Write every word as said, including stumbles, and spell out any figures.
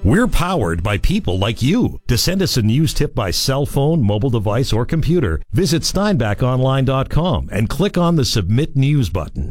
We're powered by people like you. To send us a news tip by cell phone, mobile device, or computer, visit steinbach online dot com and click on the Submit News button.